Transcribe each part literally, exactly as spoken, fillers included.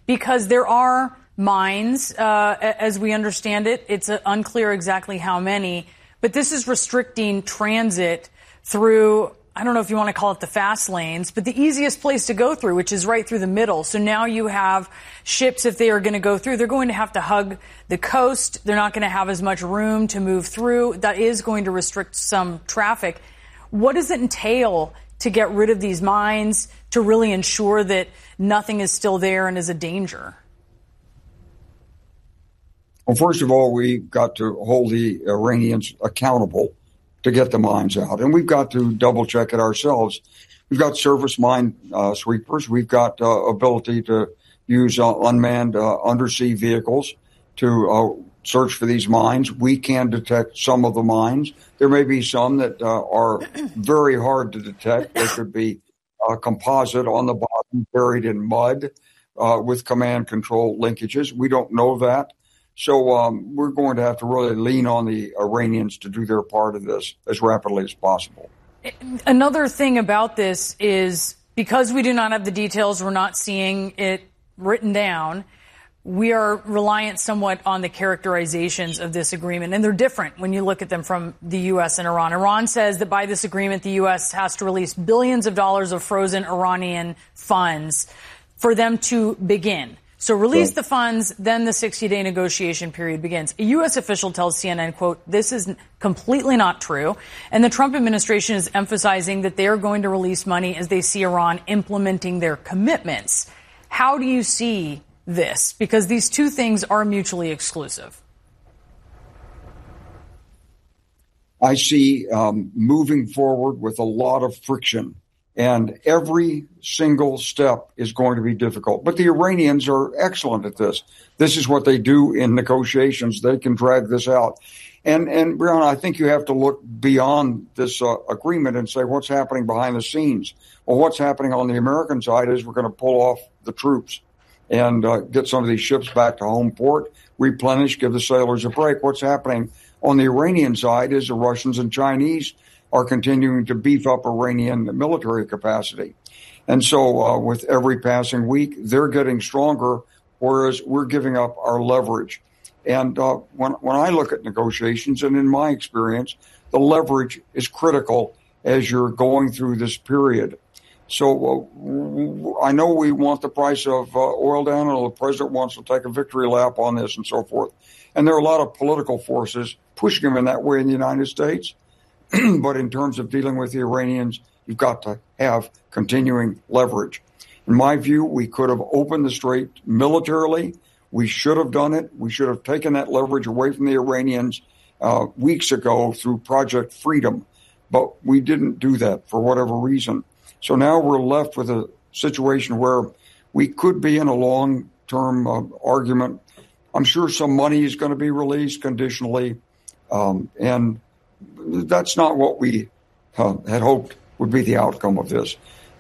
because there are mines, uh, as we understand it. It's uh, unclear exactly how many, but this is restricting transit through, I don't know if you want to call it the fast lanes, but the easiest place to go through, which is right through the middle. So now you have ships, if they are going to go through, they're going to have to hug the coast. They're not going to have as much room to move through. That is going to restrict some traffic. What does it entail to get rid of these mines, to really ensure that nothing is still there and is a danger? Well, first of all, we've got to hold the Iranians accountable to get the mines out. And we've got to double check it ourselves. We've got surface mine uh, sweepers. We've got uh, ability to use uh, unmanned uh, undersea vehicles to uh, search for these mines. We can detect some of the mines. There may be some that uh, are very hard to detect. They could be uh, composite on the bottom, buried in mud uh, with command control linkages. We don't know that. So um, we're going to have to really lean on the Iranians to do their part of this as rapidly as possible. Another thing about this is because we do not have the details, we're not seeing it written down, we are reliant somewhat on the characterizations of this agreement. And they're different when you look at them from the U S and Iran. Iran says that by this agreement, the U S has to release billions of dollars of frozen Iranian funds for them to begin. So release the funds, then the sixty-day negotiation period begins. A U S official tells C N N, quote, this is completely not true. And the Trump administration is emphasizing that they are going to release money as they see Iran implementing their commitments. How do you see this? Because these two things are mutually exclusive. I see um, moving forward with a lot of friction. And every single step is going to be difficult. But the Iranians are excellent at this. This is what they do in negotiations. They can drag this out. And, and Brianna, I think you have to look beyond this uh, agreement and say what's happening behind the scenes. Well, what's happening on the American side is we're going to pull off the troops and uh, get some of these ships back to home port, replenish, give the sailors a break. What's happening on the Iranian side is the Russians and Chinese are continuing to beef up Iranian military capacity. And so uh, with every passing week, they're getting stronger, whereas we're giving up our leverage. And uh, when, when I look at negotiations, and in my experience, the leverage is critical as you're going through this period. So uh, I know we want the price of uh, oil down, and the president wants to take a victory lap on this and so forth. And there are a lot of political forces pushing him in that way in the United States. But in terms of dealing with the Iranians, you've got to have continuing leverage. In my view, we could have opened the strait militarily. We should have done it. We should have taken that leverage away from the Iranians uh, weeks ago through Project Freedom. But we didn't do that for whatever reason. So now we're left with a situation where we could be in a long-term uh, argument. I'm sure some money is going to be released conditionally, um, and that's not what we uh, had hoped would be the outcome of this.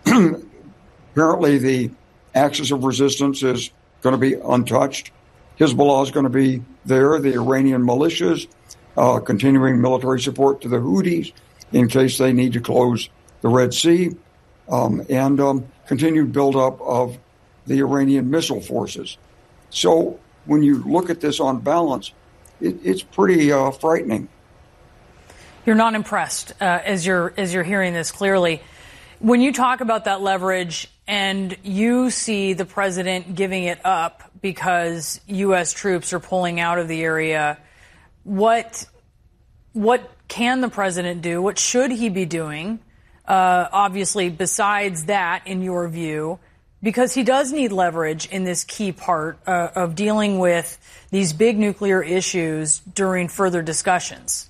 Apparently, the axis of resistance is going to be untouched. Hezbollah is going to be there, the Iranian militias, uh, continuing military support to the Houthis in case they need to close the Red Sea, um, and um, continued buildup of the Iranian missile forces. So when you look at this on balance, it, it's pretty uh, frightening. You're not impressed uh, as you're as you're hearing this clearly. When you talk about that leverage and you see the president giving it up because U S troops are pulling out of the area, what what can the president do? What should he be doing? Uh, obviously, besides that, in your view, because he does need leverage in this key part uh, of dealing with these big nuclear issues during further discussions.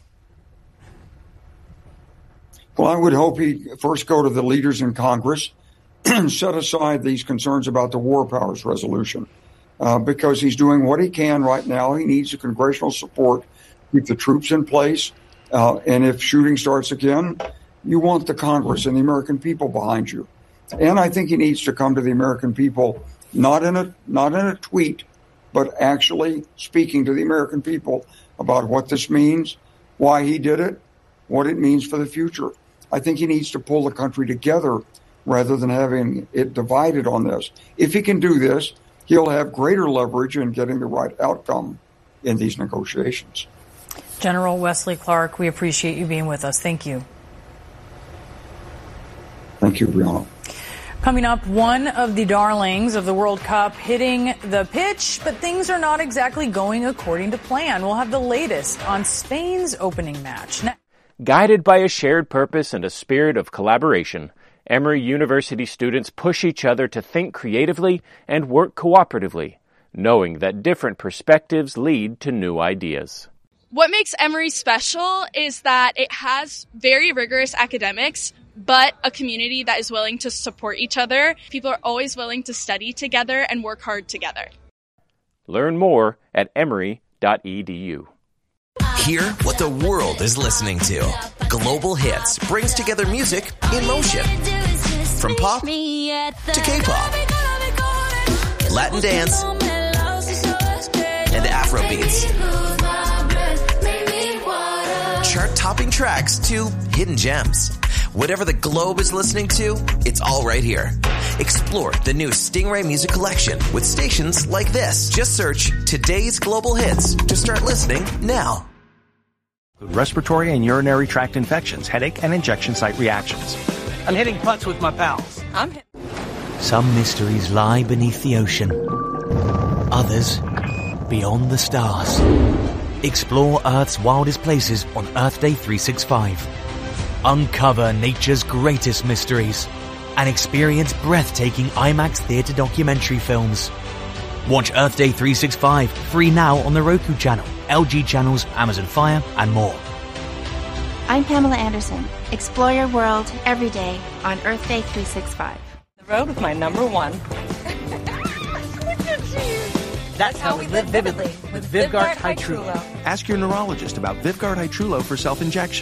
Well, I would hope he'd first go to the leaders in Congress and set aside these concerns about the War Powers Resolution, uh, because he's doing what he can right now. He needs the congressional support, keep the troops in place, uh, and if shooting starts again, you want the Congress and the American people behind you. And I think he needs to come to the American people, not in a not in a tweet, but actually speaking to the American people about what this means, why he did it, what it means for the future. I think he needs to pull the country together rather than having it divided on this. If he can do this, he'll have greater leverage in getting the right outcome in these negotiations. General Wesley Clark, we appreciate you being with us. Thank you. Thank you, Brianna. Coming up, one of the darlings of the World Cup hitting the pitch, but things are not exactly going according to plan. We'll have the latest on Spain's opening match. Ne- Guided by a shared purpose and a spirit of collaboration, Emory University students push each other to think creatively and work cooperatively, knowing that different perspectives lead to new ideas. What makes Emory special is that it has very rigorous academics, but a community that is willing to support each other. People are always willing to study together and work hard together. Learn more at emory dot e d u. Hear what the world is listening to. Global Hits brings together music in motion. From pop to K-pop, Latin dance, and Afrobeats. Chart-topping tracks to hidden gems. Whatever the globe is listening to, it's all right here. Explore the new Stingray Music Collection with stations like this. Just search Today's Global Hits to start listening now. Respiratory and urinary tract infections, headache, and injection site reactions. I'm hitting putts with my pals. I'm hit- Some mysteries lie beneath the ocean. Others, beyond the stars. Explore Earth's wildest places on Earth Day three sixty-five. Uncover nature's greatest mysteries and experience breathtaking IMAX theater documentary films. Watch Earth Day three sixty-five free now on the Roku channel, L G channels, Amazon Fire, and more. I'm Pamela Anderson. Explore your world every day on Earth Day three sixty-five. The road with my number one. Look at you. That's, That's how we live vividly with Vyvgart Hytrulo. Ask your neurologist about Vyvgart Hytrulo for self-injection.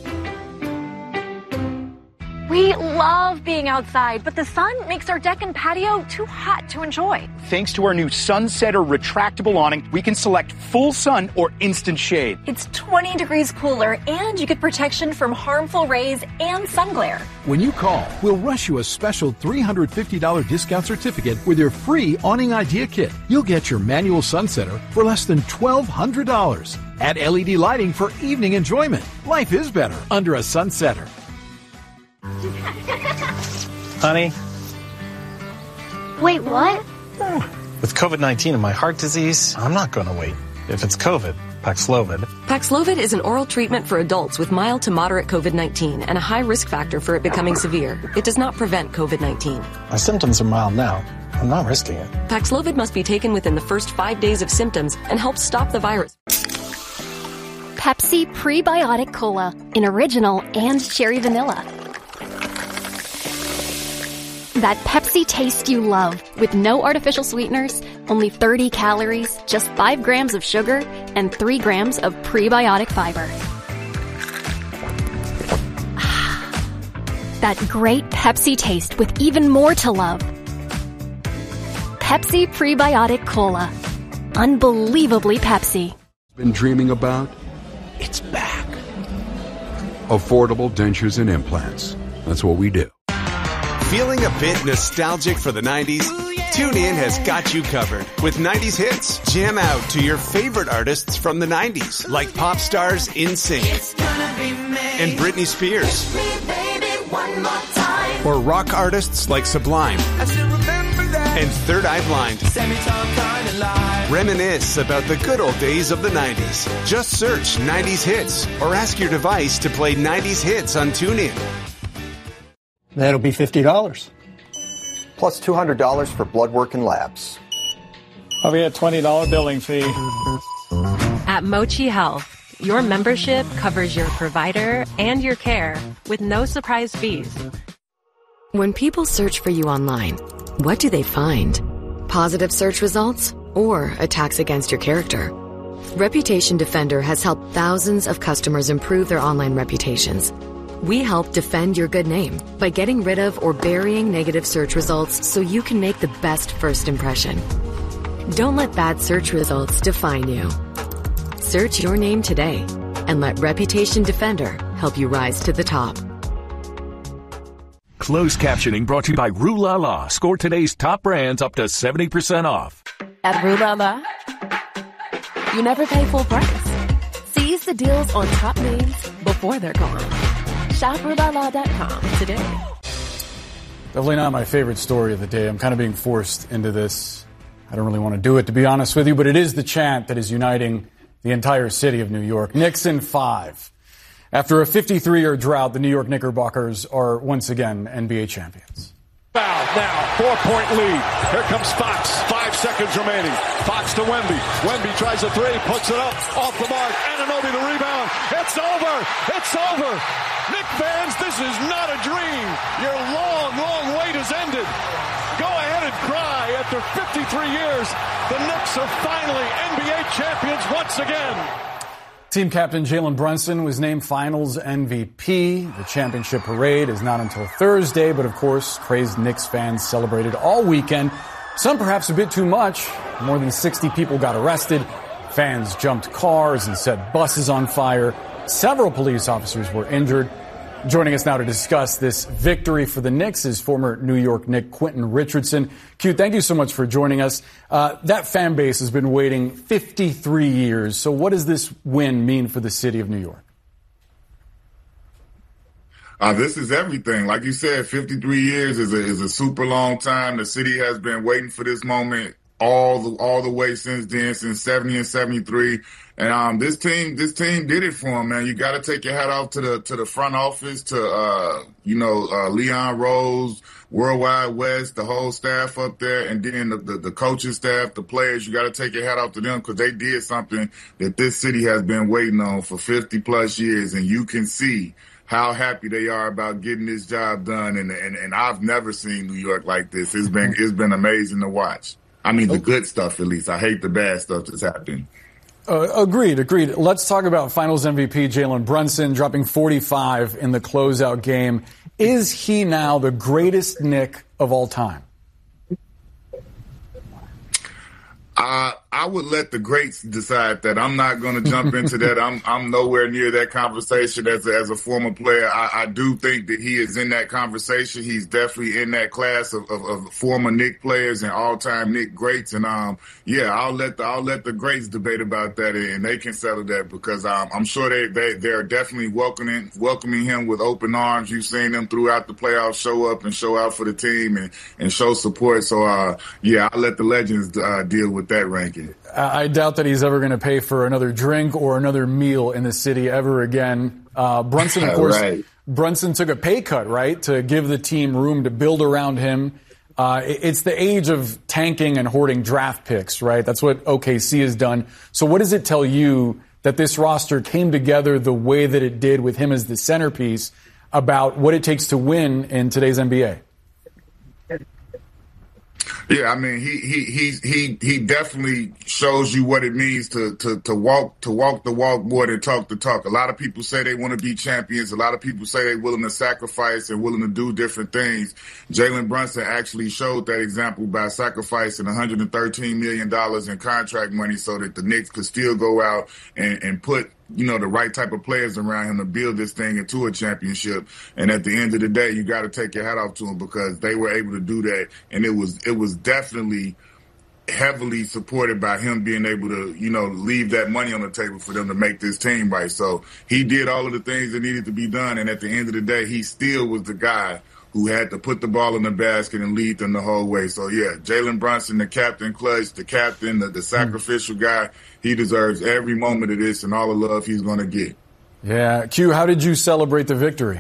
We love being outside, but the sun makes our deck and patio too hot to enjoy. Thanks to our new Sunsetter retractable awning, we can select full sun or instant shade. It's twenty degrees cooler, and you get protection from harmful rays and sun glare. When you call, we'll rush you a special three hundred fifty dollars discount certificate with your free awning idea kit. You'll get your manual Sunsetter for less than twelve hundred dollars. Add L E D lighting for evening enjoyment. Life is better under a Sunsetter. Honey. Wait, what? With COVID nineteen and my heart disease, I'm not going to wait. If it's COVID, Paxlovid. Paxlovid is an oral treatment for adults with mild to moderate COVID nineteen and a high risk factor for it becoming severe. It does not prevent COVID nineteen. My symptoms are mild now. I'm not risking it. Paxlovid must be taken within the first five days of symptoms and helps stop the virus. Pepsi Prebiotic Cola in original and cherry vanilla. That Pepsi taste you love, with no artificial sweeteners, only thirty calories, just five grams of sugar, and three grams of prebiotic fiber. That great Pepsi taste with even more to love. Pepsi Prebiotic Cola. Unbelievably Pepsi. Been dreaming about? It's back. Affordable dentures and implants. That's what we do. Feeling a bit nostalgic for the nineties? TuneIn has got you covered with nineties hits. Jam out to your favorite artists from the nineties, like pop stars NSYNC and Britney Spears, or rock artists like Sublime and Third Eye Blind. Reminisce about the good old days of the nineties. Just search nineties hits or ask your device to play nineties hits on TuneIn. That'll be fifty dollars. Plus two hundred dollars for blood work and labs. I'll be a twenty dollars billing fee. At Mochi Health, your membership covers your provider and your care with no surprise fees. When people search for you online, what do they find? Positive search results or attacks against your character? Reputation Defender has helped thousands of customers improve their online reputations. We help defend your good name by getting rid of or burying negative search results so you can make the best first impression. Don't let bad search results define you. Search your name today and let Reputation Defender help you rise to the top. Closed captioning brought to you by Rue La La. Score today's top brands up to seventy percent off. At Rue La La, you never pay full price. Seize the deals on top names before they're gone. Shop Rue La La dot com today. Definitely not my favorite story of the day. I'm kind of being forced into this. I don't really want to do it, to be honest with you, but it is the chant that is uniting the entire city of New York. Knicks in five. After a fifty-three-year drought, the New York Knickerbockers are once again N B A champions. Foul now, four-point lead. Here comes Fox. Five seconds remaining. Fox to Wemby. Wemby tries a three, puts it up, off the mark. Anunoby the rebound. It's over. It's over. Knick fans, this is not a dream. Your long, long wait has ended. Go ahead and cry. After fifty-three years, the Knicks are finally N B A champions once again. Team captain Jalen Brunson was named Finals M V P. The championship parade is not until Thursday, but of course, crazed Knicks fans celebrated all weekend. Some perhaps a bit too much. More than sixty people got arrested. Fans jumped cars and set buses on fire. Several police officers were injured. Joining us now to discuss this victory for the Knicks is former New York Knick Quentin Richardson. Q, thank you so much for joining us. Uh, that fan base has been waiting fifty-three years. So what does this win mean for the city of New York? Uh, this is everything. Like you said, fifty-three years is a, is a super long time. The city has been waiting for this moment all the all the way since then, since seventy and seventy-three. And um, this team, this team did it for them, man. You got to take your hat off to the to the front office, to uh, you know, uh, Leon Rose, Worldwide West, the whole staff up there, and then the, the, the coaching staff, the players. You got to take your hat off to them because they did something that this city has been waiting on for fifty plus years, and you can see how happy they are about getting this job done. And and, and I've never seen New York like this. It's been it's been amazing to watch. I mean, the good stuff at least. I hate the bad stuff that's happening. Uh, agreed, agreed. Let's talk about Finals M V P Jalen Brunson dropping forty-five in the closeout game. Is he now the greatest Knick of all time? Uh, I would let the greats decide that. I'm not going to jump into that. I'm I'm nowhere near that conversation as a, as a former player. I, I do think that he is in that conversation. He's definitely in that class of, of, of former Knick players and all-time Knick greats. And um, yeah, I'll let the I'll let the greats debate about that, and they can settle that because um, I'm sure they they they're definitely welcoming welcoming him with open arms. You've seen them throughout the playoffs show up and show out for the team and and show support. So uh, yeah, I'll let the legends uh, deal with that ranking. I doubt that he's ever going to pay for another drink or another meal in the city ever again. Uh, Brunson, of course, right. Brunson took a pay cut, right, to give the team room to build around him. Uh, it's the age of tanking and hoarding draft picks, right? That's what O K C has done. So what does it tell you that this roster came together the way that it did with him as the centerpiece about what it takes to win in today's N B A? Yeah, I mean, he he he he he definitely shows you what it means to to to walk to walk the walk more than talk the talk. A lot of people say they want to be champions. A lot of people say they're willing to sacrifice and willing to do different things. Jalen Brunson actually showed that example by sacrificing one hundred thirteen million dollars in contract money so that the Knicks could still go out and, and put, you know, the right type of players around him to build this thing into a championship. And at the end of the day, you got to take your hat off to him because they were able to do that. And it was, it was definitely heavily supported by him being able to, you know, leave that money on the table for them to make this team right. So he did all of the things that needed to be done. And at the end of the day, he still was the guy who had to put the ball in the basket and lead them the whole way. So, yeah, Jalen Brunson, the captain clutch, the captain, the, the sacrificial guy, he deserves every moment of this and all the love he's going to get. Yeah. Q, how did you celebrate the victory?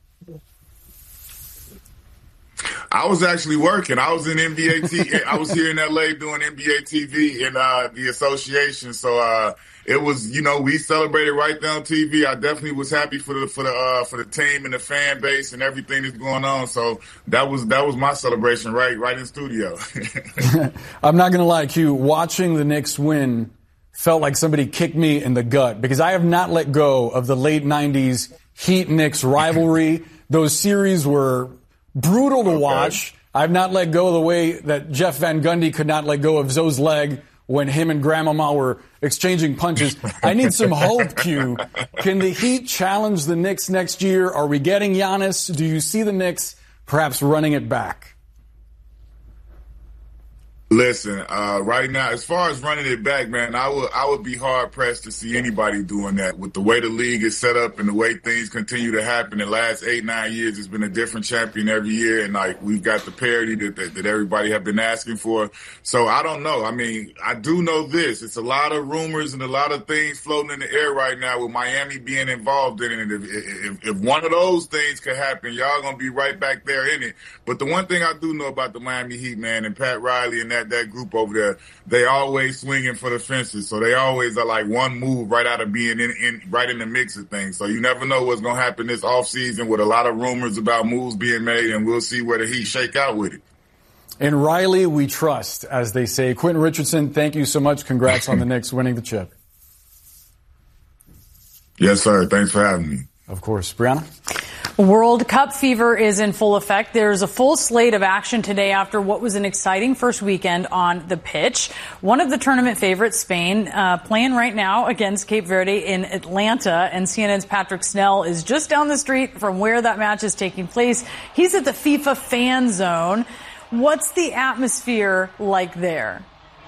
I was actually working. I was in N B A T V. I was here in L A doing N B A T V in uh, the association. So uh, it was, you know, we celebrated right there on T V. I definitely was happy for the for the uh, for the team and the fan base and everything that's going on. So that was that was my celebration right right in studio. I'm not going to lie, Q. Watching the Knicks win felt like somebody kicked me in the gut because I have not let go of the late nineties Heat-Knicks rivalry. Those series were brutal to okay. watch. I've not let go of the way that Jeff Van Gundy could not let go of Zoe's leg when him and Grandmama were exchanging punches. I need some hope, Q. Can the Heat challenge the Knicks next year? Are we getting Giannis? Do you see the Knicks perhaps running it back? Listen, uh, right now, as far as running it back, man, I would I would be hard pressed to see anybody doing that. With the way the league is set up and the way things continue to happen, the last eight nine years, it's been a different champion every year, and like we've got the parity that, that that everybody have been asking for. So I don't know. I mean, I do know this: it's a lot of rumors and a lot of things floating in the air right now with Miami being involved in it. And if, if, if one of those things could happen, y'all gonna be right back there in it. But the one thing I do know about the Miami Heat, man, and Pat Riley and that. That, that group over there, they always swinging for the fences. So they always are like one move right out of being in, in right in the mix of things. So you never know what's going to happen this offseason with a lot of rumors about moves being made, and we'll see where the Heat shake out with it. In Riley, we trust, as they say. Quentin Richardson, thank you so much. Congrats on the Knicks winning the chip. Yes, sir. Thanks for having me. Of course. Brianna? World Cup fever is in full effect. There's a full slate of action today after what was an exciting first weekend on the pitch. One of the tournament favorites, Spain, uh, playing right now against Cape Verde in Atlanta. And C N N's Patrick Snell is just down the street from where that match is taking place. He's at the FIFA fan zone. What's the atmosphere like there?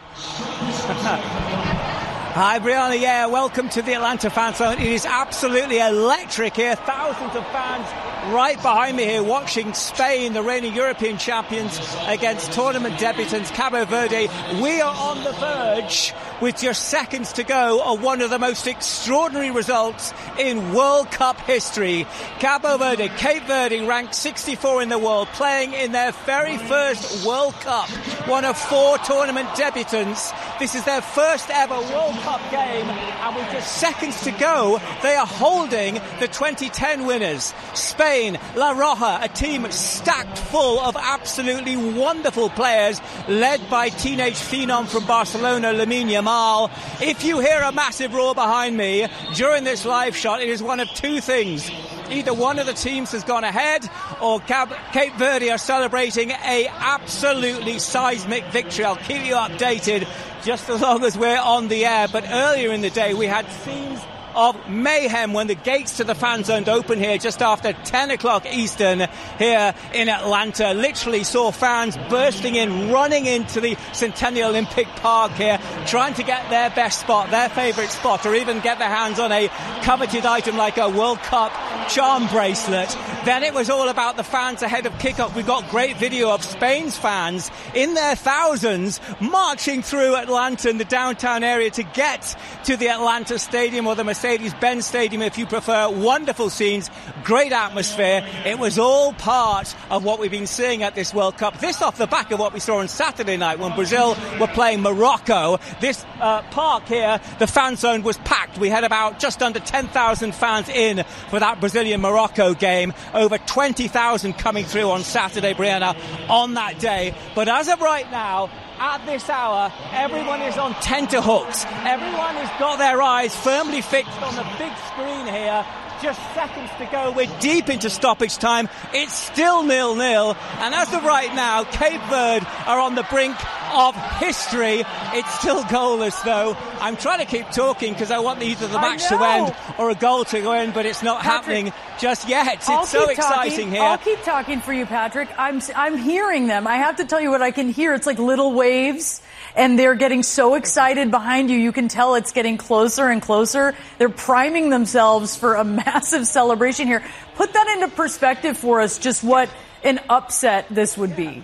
Hi, Brianna. Yeah, welcome to the Atlanta fan zone. It is absolutely electric here. Thousands of fans right behind me here watching Spain, the reigning European champions, against tournament debutants Cabo Verde. We are on the verge, with just seconds to go, of one of the most extraordinary results in World Cup history. Cabo Verde, Cape Verde, ranked sixty-four in the world, playing in their very first World Cup. One of four tournament debutants. This is their first ever World Cup game, and with just seconds to go, they are holding the twenty ten winners. Spain, La Roja, a team stacked full of absolutely wonderful players, led by teenage phenom from Barcelona, Lamine Yamal. If you hear a massive roar behind me during this live shot, it is one of two things. Either one of the teams has gone ahead, or Cape Verde are celebrating a absolutely seismic victory. I'll keep you updated just as long as we're on the air. But earlier in the day, we had scenes of mayhem when the gates to the fan zone opened here just after ten o'clock Eastern here in Atlanta. Literally saw fans bursting in, running into the Centennial Olympic Park here, trying to get their best spot, their favourite spot, or even get their hands on a coveted item like a World Cup charm bracelet. Then it was all about the fans ahead of kickoff. We got great video of Spain's fans in their thousands marching through Atlanta in the downtown area to get to the Atlanta Stadium, or the Mercedes-Benz Stadium if you prefer. Wonderful scenes, great atmosphere. It was all part of what we've been seeing at this World Cup. This off the back of what we saw on Saturday night when Brazil were playing Morocco. This uh, park here, the fan zone, was packed. We had about just under ten thousand fans in for that Brazilian-Morocco game. Over twenty thousand coming through on Saturday, Brianna, on that day. But as of right now, at this hour, everyone is on tenterhooks. Everyone has got their eyes firmly fixed on the big screen here. Just seconds to go. We're deep into stoppage time. It's still nil-nil. And as of right now, Cape Verde are on the brink of history. It's still goalless, though. I'm trying to keep talking because I want either the match to end or a goal to go in, but it's not Patrick, happening just yet. It's I'll so exciting talking. here. I'll keep talking for you, Patrick. I'm I'm hearing them. I have to tell you what I can hear. It's like little waves, and they're getting so excited behind you. You can tell it's getting closer and closer. They're priming themselves for a massive celebration here. Put that into perspective for us, just what an upset this would be.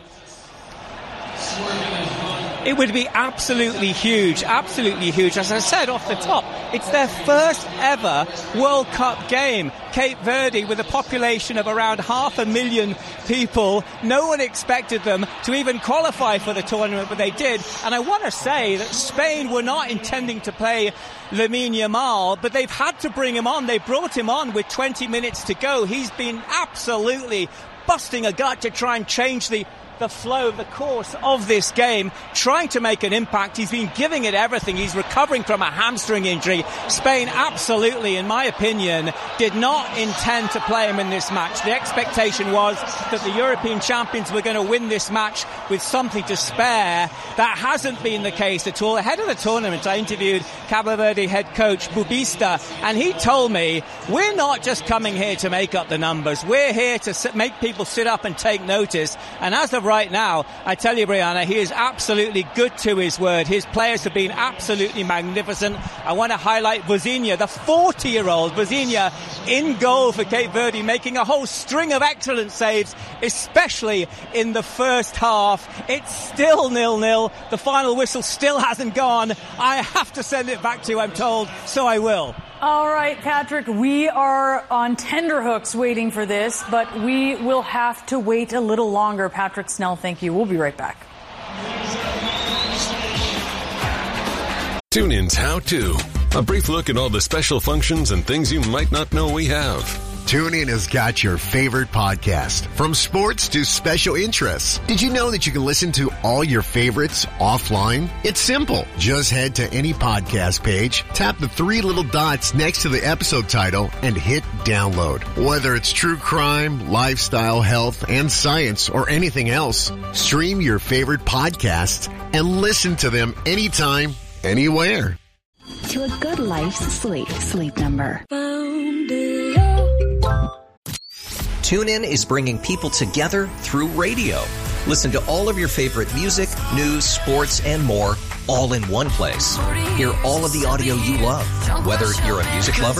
It would be absolutely huge, absolutely huge. As I said off the top, it's their first ever World Cup game. Cape Verde, with a population of around half a million people, no one expected them to even qualify for the tournament, but they did. And I want to say that Spain were not intending to play Lamine Yamal, but they've had to bring him on. They brought him on with twenty minutes to go. He's been absolutely busting a gut to try and change the the flow, the course of this game, trying to make an impact. He's been giving it everything. He's recovering from a hamstring injury. Spain absolutely, in my opinion, did not intend to play him in this match. The expectation was that the European champions were going to win this match with something to spare. That hasn't been the case at all. Ahead of the tournament, I interviewed Cabo Verde head coach Bubista, and he told me, we're not just coming here to make up the numbers. We're here to make people sit up and take notice. And as of right now. I tell you, Brianna, he is absolutely good to his word. His players have been absolutely magnificent. I want to highlight Vozinha, the forty-year-old Vozinha, in goal for Cape Verde, making a whole string of excellent saves, especially in the first half. It's still nil-nil. The final whistle still hasn't gone. I have to send it back to you, I'm told, so I will. All right, Patrick, we are on tenterhooks waiting for this, but we will have to wait a little longer. Patrick Snell, thank you. We'll be right back. TuneIn's How To. A brief look at all the special functions and things you might not know we have. TuneIn has got your favorite podcast, from sports to special interests. Did you know that you can listen to all your favorites offline? It's simple. Just head to any podcast page, tap the three little dots next to the episode title, and hit download. Whether it's true crime, lifestyle, health, and science, or anything else, stream your favorite podcasts and listen to them anytime, anywhere. To a good life's sleep, Sleep Number. TuneIn is bringing people together through radio. Listen to all of your favorite music, news, sports, and more, all in one place. Hear all of the audio you love, whether you're a music lover,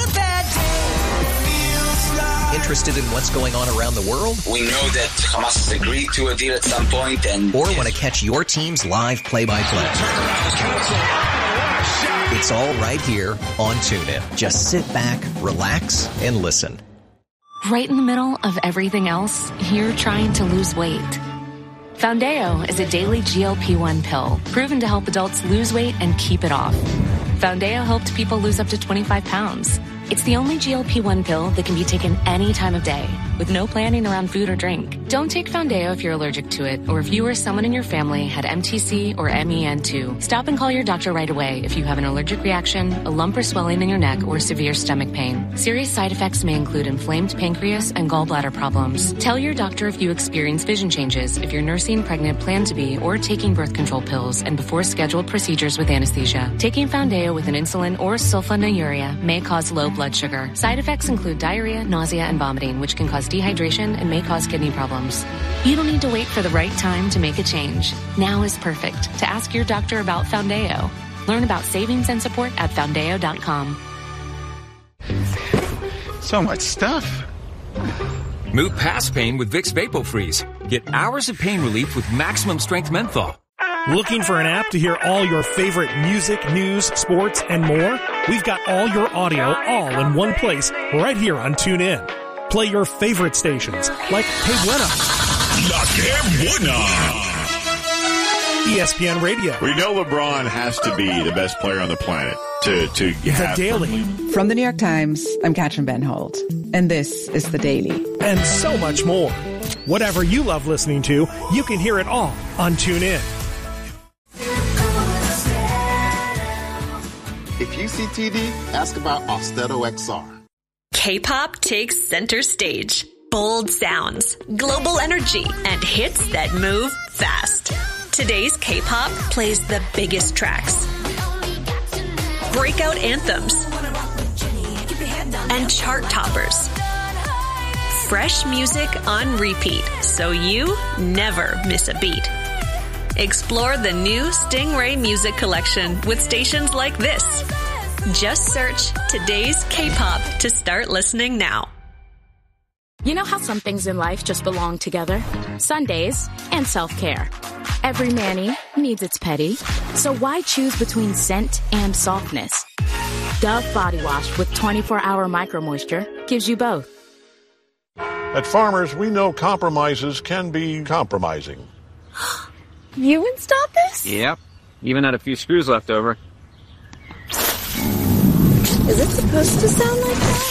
interested in what's going on around the world. We know that Hamas has agreed to a deal at some point, and or want to catch your team's live play-by-play. It's all right here on TuneIn. Just sit back, relax, and listen. Right in the middle of everything else, you're trying to lose weight. Foundeo is a daily G L P one pill proven to help adults lose weight and keep it off. Foundeo helped people lose up to twenty-five pounds. It's the only G L P one pill that can be taken any time of day, with no planning around food or drink. Don't take Foundeo if you're allergic to it, or if you or someone in your family had M T C or M E N two. Stop and call your doctor right away if you have an allergic reaction, a lump or swelling in your neck, or severe stomach pain. Serious side effects may include inflamed pancreas and gallbladder problems. Tell your doctor if you experience vision changes, if you're nursing, pregnant, plan to be, or taking birth control pills, and before scheduled procedures with anesthesia. Taking Foundeo with an insulin or sulfonylurea may cause low blood sugar. Side effects include diarrhea, nausea, and vomiting, which can cause dehydration and may cause kidney problems. You don't need to wait for the right time to make a change. Now is perfect to ask your doctor about Foundeo. Learn about savings and support at Foundeo dot com. So much stuff. Move past pain with Vicks VapoFreeze. Get hours of pain relief with maximum strength menthol. Looking for an app to hear all your favorite music, news, sports, and more? We've got all your audio all in one place right here on TuneIn. Play your favorite stations like Que Buena, La Que Buena, E S P N Radio. We know LeBron has to be the best player on the planet to, to have. The Daily. From the New York Times, I'm Katrin Benholt, and this is The Daily. And so much more. Whatever you love listening to, you can hear it all on TuneIn. If you see T V, ask about Austedo X R. K-pop takes center stage. Bold sounds, global energy, and hits that move fast. Today's K-pop plays the biggest tracks, breakout anthems, and chart toppers. Fresh music on repeat, so you never miss a beat. Explore the new Stingray Music Collection with stations like this. Just search Today's K-pop to start listening now. You know how some things in life just belong together? Sundays and self-care. Every Manny needs its petty, so why choose between scent and softness? Dove Body Wash with twenty-four hour micro moisture gives you both. At Farmers, we know compromises can be compromising. You installed this? Yep. Even had a few screws left over. Is it supposed to sound like that?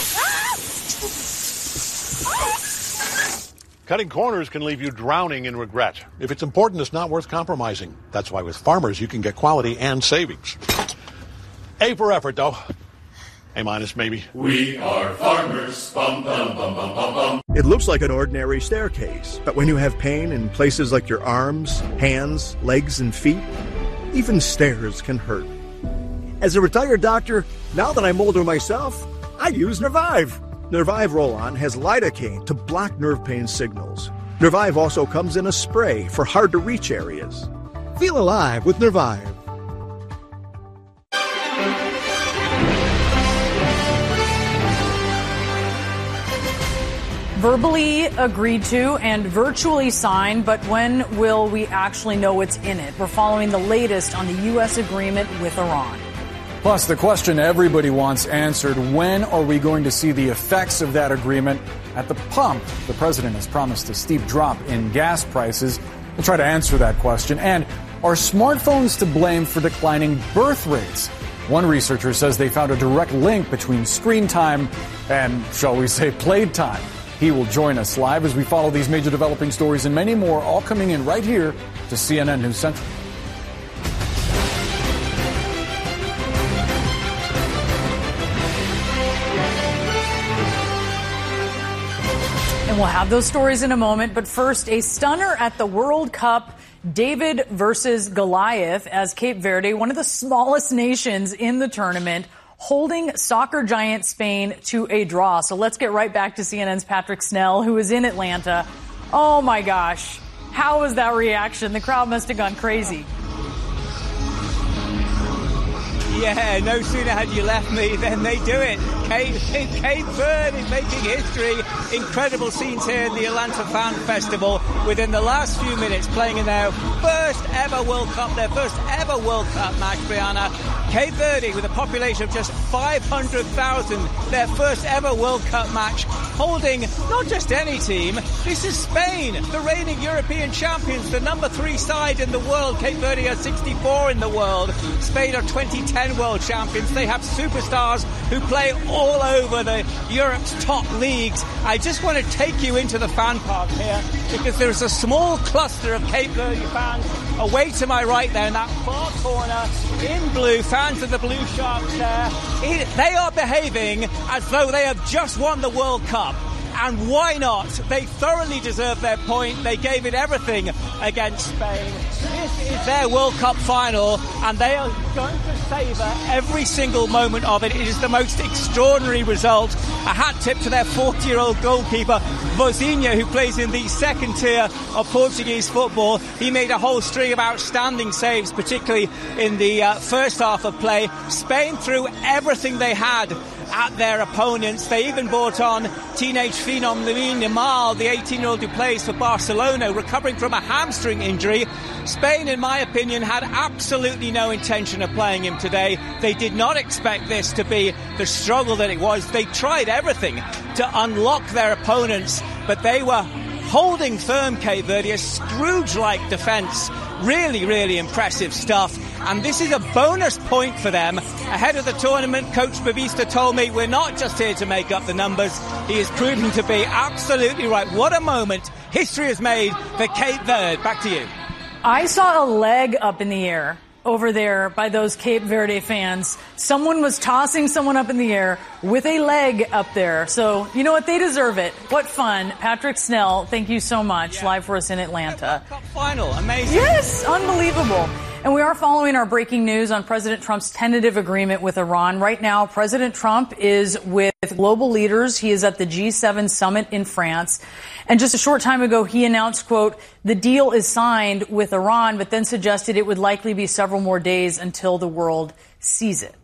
Cutting corners can leave you drowning in regret. If it's important, it's not worth compromising. That's why with Farmers, you can get quality and savings. A for effort, though. A minus, maybe. We are farmers. Bum, bum, bum, bum, bum, bum. It looks like an ordinary staircase, but when you have pain in places like your arms, hands, legs, and feet, even stairs can hurt. As a retired doctor, now that I'm older myself, I use Nervive. Nervive Roll-On has lidocaine to block nerve pain signals. Nervive also comes in a spray for hard-to-reach areas. Feel alive with Nervive. Verbally agreed to and virtually signed, but when will we actually know what's in it? We're following the latest on the U S agreement with Iran. Plus, the question everybody wants answered, when are we going to see the effects of that agreement at the pump? The president has promised a steep drop in gas prices. We'll try to answer that question. And are smartphones to blame for declining birth rates? One researcher says they found a direct link between screen time and, shall we say, playtime. He will join us live as we follow these major developing stories and many more, all coming in right here to C N N News Central. And we'll have those stories in a moment. But first, a stunner at the World Cup. David versus Goliath, as Cape Verde, one of the smallest nations in the tournament, holding soccer giant Spain to a draw. So let's get right back to C N N's Patrick Snell, who is in Atlanta. Oh, my gosh. How was that reaction? The crowd must have gone crazy. Yeah, no sooner had you left me than they do it. Cape, Cape Verde is making history. Incredible scenes here in the Atlanta Fan Festival within the last few minutes, playing in their first ever World Cup, their first ever World Cup match, Brianna. Cape Verde, with a population of just five hundred thousand, their first ever World Cup match, holding not just any team. This is Spain, the reigning European champions, the number three side in the world. Cape Verde are sixty-four in the world. Spain are twenty ten world champions. They have superstars who play all over the Europe's top leagues. I just want to take you into the fan park here because there's a small cluster of Cape Verde fans away to my right there in that far corner in blue. Fans of the Blue Sharks there. It, they are behaving as though they have just won the World Cup. And why not? They thoroughly deserve their point. They gave it everything against Spain. This is their World Cup final, and they are going to savour every single moment of it. It is the most extraordinary result. A hat tip to their forty-year-old goalkeeper, Vozinha, who plays in the second tier of Portuguese football. He made a whole string of outstanding saves, particularly in the uh, first half of play. Spain threw everything they had at their opponents. They even brought on teenage phenom Lamine Yamal, the eighteen-year-old who plays for Barcelona, recovering from a hamstring injury. Spain, in my opinion, had absolutely no intention of playing him today. They did not expect this to be the struggle that it was. They tried everything to unlock their opponents, but they were holding firm. Cape Verde, a Scrooge-like defence. Really, really impressive stuff. And this is a bonus point for them. Ahead of the tournament, Coach Bavista told me we're not just here to make up the numbers. He is proving to be absolutely right. What a moment history has made for Cape Verde. Back to you. I saw a leg up in the air over there by those Cape Verde fans. Someone was tossing someone up in the air with a leg up there. So, you know what? They deserve it. What fun. Patrick Snell, thank you so much. Yeah. Live for us in Atlanta. Cup final. Amazing. Yes, unbelievable. And we are following our breaking news on President Trump's tentative agreement with Iran. Right now, President Trump is with global leaders. He is at the G seven summit in France. And just a short time ago, he announced, quote, the deal is signed with Iran, but then suggested it would likely be several more days until the world sees it.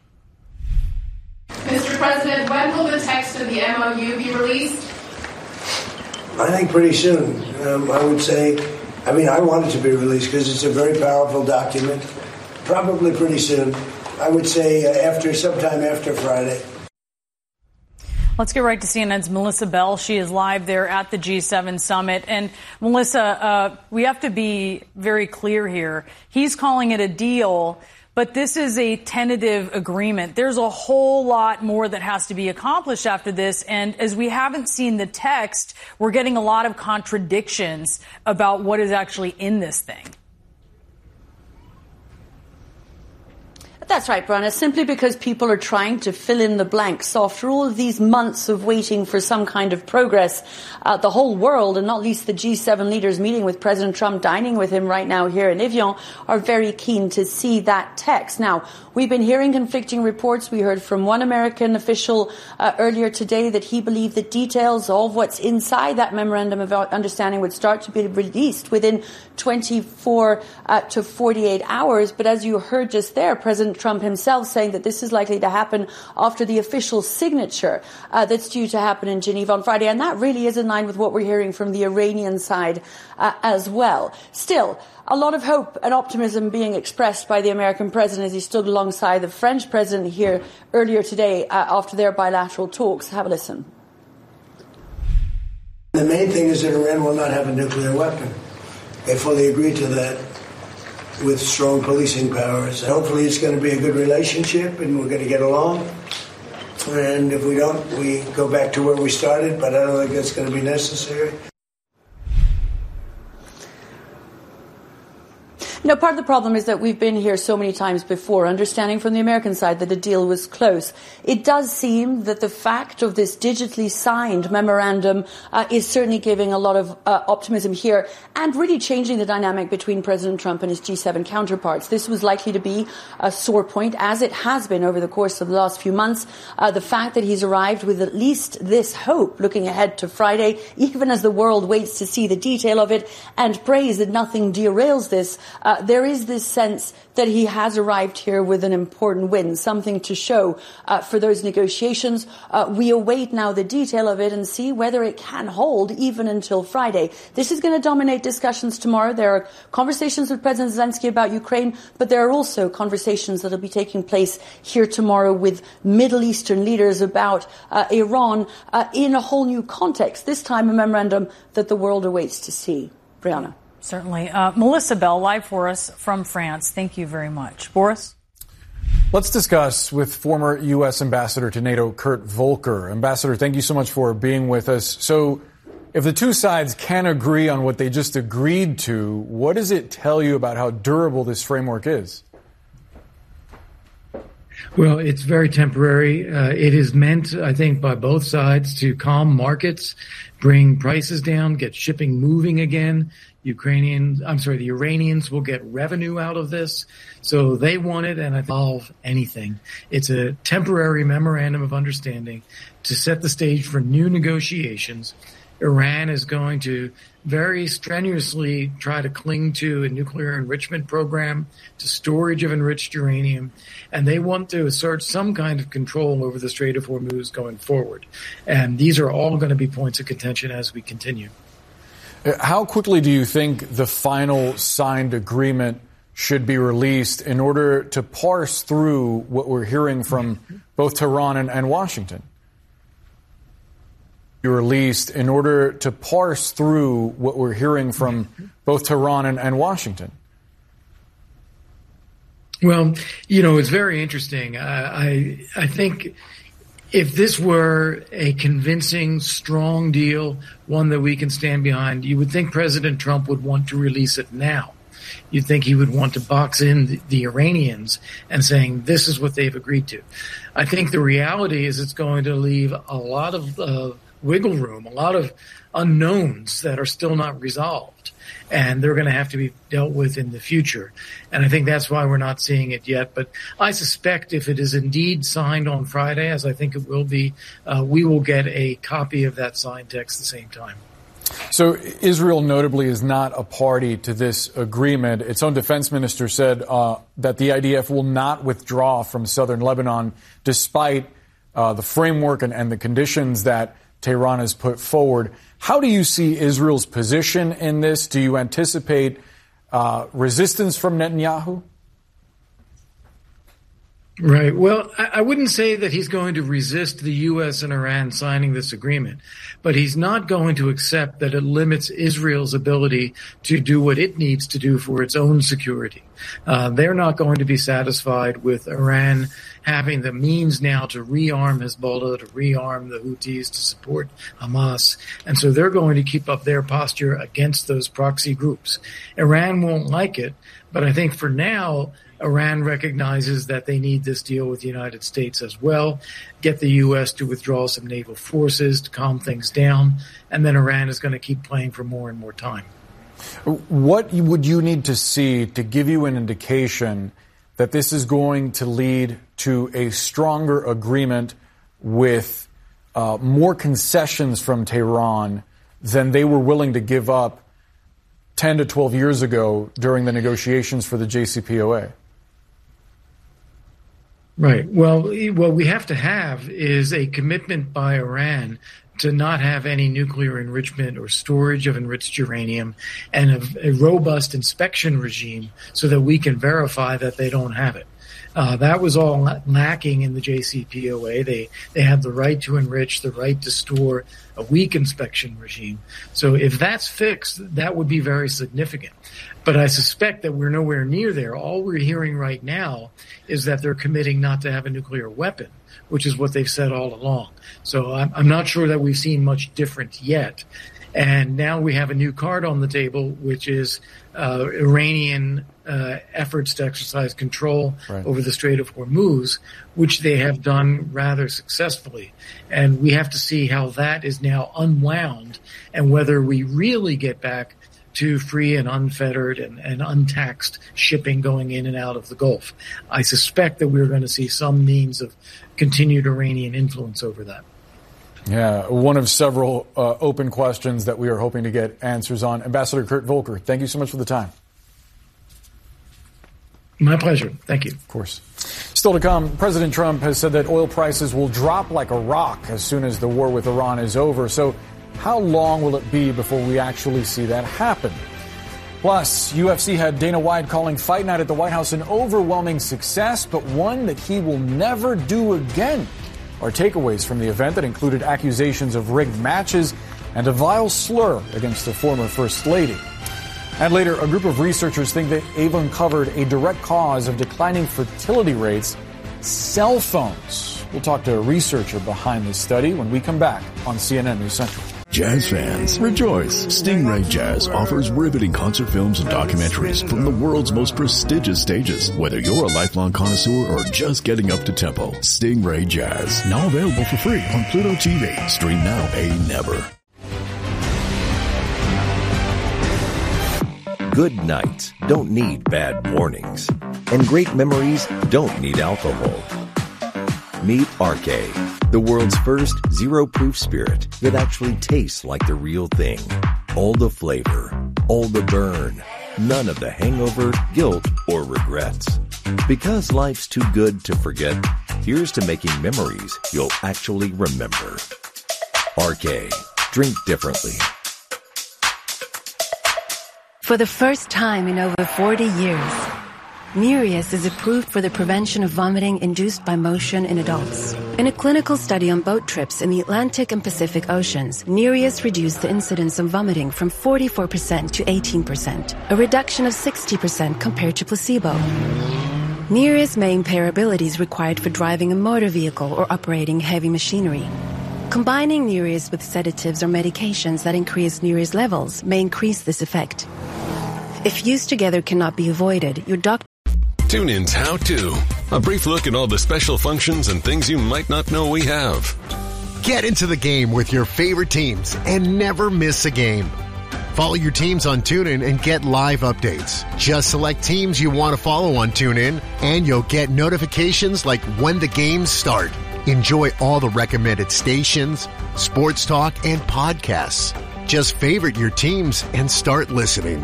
Mister President, when will the text of the M O U be released? I think pretty soon. Um, I would say, I mean, I want it to be released because it's a very powerful document. Probably pretty soon. I would say uh, after, sometime after Friday. Let's get right to C N N's Melissa Bell. She is live there at the G seven summit. And Melissa, uh, we have to be very clear here. He's calling it a deal, but this is a tentative agreement. There's a whole lot more that has to be accomplished after this. And as we haven't seen the text, we're getting a lot of contradictions about what is actually in this thing. That's right, Brianna, simply because people are trying to fill in the blanks. After all of these months of waiting for some kind of progress, uh, the whole world, and not least the G seven leaders meeting with President Trump, dining with him right now here in Evian, are very keen to see that text. Now, we've been hearing conflicting reports. We heard from one American official uh, earlier today that he believed that details of what's inside that memorandum of understanding would start to be released within twenty-four uh, to forty-eight hours. But as you heard just there, President Trump himself saying that this is likely to happen after the official signature uh, that's due to happen in Geneva on Friday. And that really is in line with what we're hearing from the Iranian side uh, as well. Still, a lot of hope and optimism being expressed by the American president as he stood alongside the French president here earlier today uh, after their bilateral talks. Have a listen. The main thing is that Iran will not have a nuclear weapon. They fully agreed to that with strong policing powers. Hopefully it's going to be a good relationship and we're going to get along. And if we don't, we go back to where we started, but I don't think that's going to be necessary. No, part of the problem is that we've been here so many times before, understanding from the American side that the deal was close. It does seem that the fact of this digitally signed memorandum uh, is certainly giving a lot of uh, optimism here and really changing the dynamic between President Trump and his G seven counterparts. This was likely to be a sore point, as it has been over the course of the last few months. Uh, the fact that he's arrived with at least this hope looking ahead to Friday, even as the world waits to see the detail of it and prays that nothing derails this, uh, Uh, there is this sense that he has arrived here with an important win, something to show uh, for those negotiations. Uh, we await now the detail of it and see whether it can hold even until Friday. This is going to dominate discussions tomorrow. There are conversations with President Zelensky about Ukraine, but there are also conversations that will be taking place here tomorrow with Middle Eastern leaders about uh, Iran uh, in a whole new context, this time a memorandum that the world awaits to see. Brianna. Certainly. Uh, Melissa Bell, live for us from France. Thank you very much. Boris? Let's discuss with former U S Ambassador to NATO, Kurt Volker. Ambassador, thank you so much for being with us. So if the two sides can agree on what they just agreed to, what does it tell you about how durable this framework is? Well, it's very temporary. Uh, it is meant, I think, by both sides to calm markets, bring prices down, get shipping moving again. Ukrainians, I'm sorry, the Iranians will get revenue out of this. So they want it, and I solve anything. It's a temporary memorandum of understanding to set the stage for new negotiations. Iran is going to very strenuously try to cling to a nuclear enrichment program, to storage of enriched uranium, and they want to assert some kind of control over the Strait of Hormuz going forward. And these are all going to be points of contention as we continue. How quickly do you think the final signed agreement should be released in order to parse through what we're hearing from both Tehran and, and Washington? Be released in order to parse through what we're hearing from both Tehran and, and Washington? Well, you know, it's very interesting. Uh, I I think if this were a convincing, strong deal, one that we can stand behind, you would think President Trump would want to release it now. You'd think he would want to box in the, the Iranians and saying this is what they've agreed to. I think the reality is it's going to leave a lot of uh, wiggle room, a lot of unknowns that are still not resolved. And they're going to have to be dealt with in the future. And I think that's why we're not seeing it yet. But I suspect if it is indeed signed on Friday, as I think it will be, uh, we will get a copy of that signed text at the same time. So Israel notably is not a party to this agreement. Its own defense minister said uh, that the I D F will not withdraw from southern Lebanon despite uh, the framework and, and the conditions that Tehran has put forward. How do you see Israel's position in this? Do you anticipate uh, resistance from Netanyahu? Right. Well, I wouldn't say that he's going to resist the U S and Iran signing this agreement, but he's not going to accept that it limits Israel's ability to do what it needs to do for its own security. Uh, they're not going to be satisfied with Iran having the means now to rearm Hezbollah, to rearm the Houthis, to support Hamas. And so they're going to keep up their posture against those proxy groups. Iran won't like it, but I think for now, Iran recognizes that they need this deal with the United States as well, get the U S to withdraw some naval forces to calm things down, and then Iran is going to keep playing for more and more time. What would you need to see to give you an indication that this is going to lead to a stronger agreement with uh, more concessions from Tehran than they were willing to give up ten to twelve years ago during the negotiations for the J C P O A? Right. Well, what we have to have is a commitment by Iran to not have any nuclear enrichment or storage of enriched uranium, and a, a robust inspection regime so that we can verify that they don't have it. Uh, that was all lacking in the J C P O A. They they had the right to enrich, the right to store, a weak inspection regime. So if that's fixed, that would be very significant. But I suspect that we're nowhere near there. All we're hearing right now is that they're committing not to have a nuclear weapon, which is what they've said all along. So I'm, I'm not sure that we've seen much different yet. And now we have a new card on the table, which is uh, Iranian uh, efforts to exercise control right. over the Strait of Hormuz, which they have done rather successfully. And we have to see how that is now unwound and whether we really get back to free and unfettered and, and untaxed shipping going in and out of the Gulf. I suspect that we're going to see some means of continued Iranian influence over that. Yeah, one of several uh, open questions that we are hoping to get answers on. Ambassador Kurt Volker, thank you so much for the time. My pleasure. Thank you. Of course. Still to come, President Trump has said that oil prices will drop like a rock as soon as the war with Iran is over. So how long will it be before we actually see that happen? Plus, U F C head Dana White calling Fight Night at the White House an overwhelming success, but one that he will never do again. Our takeaways from the event that included accusations of rigged matches and a vile slur against the former First Lady. And later, a group of researchers think that they've uncovered a direct cause of declining fertility rates: cell phones. We'll talk to a researcher behind this study when we come back on C N N News Central. Jazz fans, rejoice! Stingray Jazz offers riveting concert films and documentaries from the world's most prestigious stages. Whether you're a lifelong connoisseur or just getting up to tempo, Stingray Jazz, now available for free on Pluto T V. Stream now, pay never. Good nights don't need bad mornings, and great memories don't need alcohol. Meet R K, the world's first zero-proof spirit that actually tastes like the real thing. All the flavor, all the burn, none of the hangover, guilt, or regrets. Because life's too good to forget, here's to making memories you'll actually remember. R K, drink differently. For the first time in over forty years, Nereus is approved for the prevention of vomiting induced by motion in adults. In a clinical study on boat trips in the Atlantic and Pacific Oceans, Nereus reduced the incidence of vomiting from forty-four percent to eighteen percent, a reduction of sixty percent compared to placebo. Nereus may impair abilities required for driving a motor vehicle or operating heavy machinery. Combining Nereus with sedatives or medications that increase Nereus levels may increase this effect. If used together cannot be avoided, your doctor... TuneIn's How To. A brief look at all the special functions and things you might not know we have. Get into the game with your favorite teams and never miss a game. Follow your teams on TuneIn and get live updates. Just select teams you want to follow on TuneIn, and you'll get notifications like when the games start. Enjoy all the recommended stations, sports talk, and podcasts. Just favorite your teams and start listening.